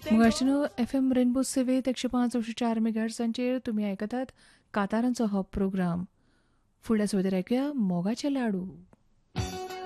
मगाशनो FM rainbow सेवेत 105.4 मेगाहर्ट्झांचेर तुम्ही ऐकतात कातारांचो हो प्रोग्राम. फुडल्या सुवातेर ऐकूया मोगाचे लाडू.